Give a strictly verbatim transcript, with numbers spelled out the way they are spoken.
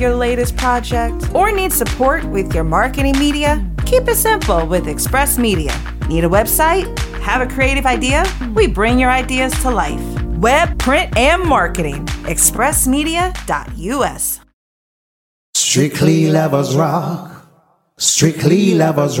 your latest project, or need support with your marketing media? Keep it simple with Express Media. Need a website? Have a creative idea? We bring your ideas to life. Web, print, and marketing. express media dot u s. Strictly Lovers Rock. Strictly Lovers Rock.